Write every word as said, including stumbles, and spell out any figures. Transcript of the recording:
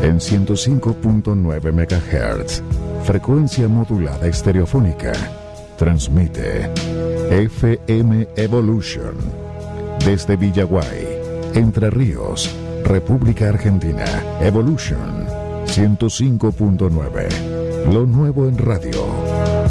En ciento cinco punto nueve megahertz, frecuencia modulada estereofónica, transmite F M Evolution desde Villaguay, Entre Ríos, República Argentina. Evolution ciento cinco punto nueve, lo nuevo en radio.